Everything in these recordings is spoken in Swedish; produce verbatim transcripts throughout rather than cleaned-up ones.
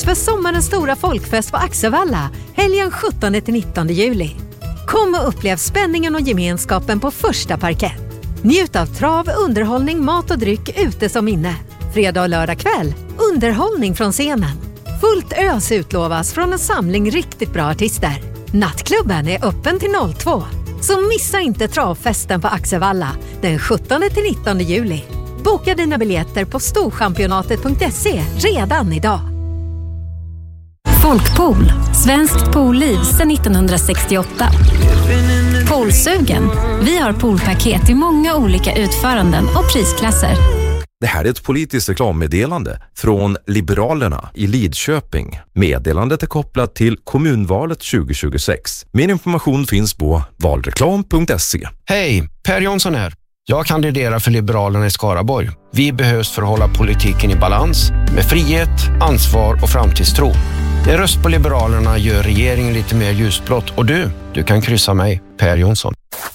för sommarens stora folkfest på Axevalla, helgen sjuttonde till nittonde juli. Kom och upplev spänningen och gemenskapen på första parkett. Njut av trav, underhållning, mat och dryck ute som inne. Fredag och lördag kväll, underhållning från scenen. Fullt ös utlovas från en samling riktigt bra artister. Nattklubben är öppen till noll två. Så missa inte travfesten på Axevalla den sjuttonde till nittonde juli. Boka dina biljetter på storchampionatet punkt se redan idag. Folkpool, svenskt poolliv sedan nittonhundrasextioåtta. Poolsugen. Vi har poolpaket i många olika utföranden och prisklasser. Det här är ett politiskt reklammeddelande från Liberalerna i Lidköping. Meddelandet är kopplat till kommunvalet tjugo tjugosex. Mer information finns på valreklam punkt se. Hej, Per Jonsson här. Jag kandiderar för Liberalerna i Skaraborg. Vi behövs för att hålla politiken i balans med frihet, ansvar och framtidstro. En röst på Liberalerna gör regeringen lite mer ljusblått. Och du, du kan kryssa mig, Per Jonsson.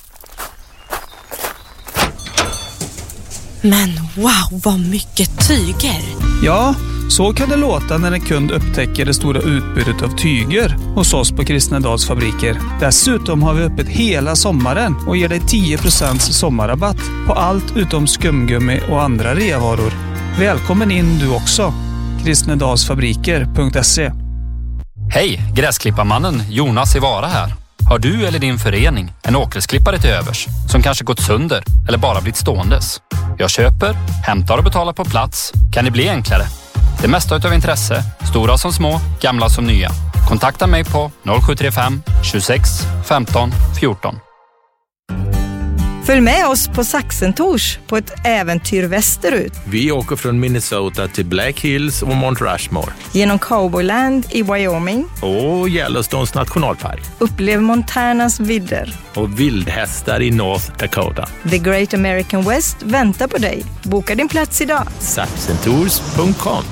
Men wow, vad mycket tyger! Ja, så kan det låta när en kund upptäcker det stora utbudet av tyger hos oss på Kristnedals fabriker. Dessutom har vi öppet hela sommaren och ger dig tio procent sommarrabatt på allt utom skumgummi och andra reavaror. Välkommen in du också. kristnedalsfabriker punkt se. Hej, gräsklipparmannen Jonas i Vara här. Har du eller din förening en åkersklippare till övers som kanske gått sönder eller bara blivit ståendes? Jag köper, hämtar och betalar på plats. Kan det bli enklare? Det mesta utav intresse, stora som små, gamla som nya. Kontakta mig på noll sju tre fem tjugosex femton fjorton. Följ med oss på Saxentors på ett äventyr västerut. Vi åker från Minnesota till Black Hills och Mount Rushmore. Genom Cowboyland i Wyoming. Och Yellowstones nationalpark. Upplev Montanas vidder. Och vildhästar i North Dakota. The Great American West väntar på dig. Boka din plats idag. Saxentours punkt com.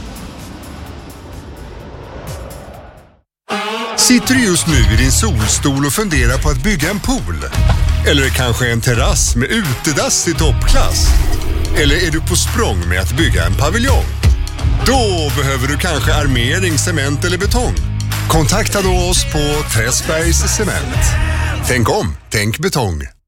Sitter du just nu i din solstol och funderar på att bygga en pool? Eller kanske en terrass med utedass i toppklass? Eller är du på språng med att bygga en paviljong? Då behöver du kanske armering, cement eller betong. Kontakta då oss på Träsbergs Cement. Tänk om, tänk betong.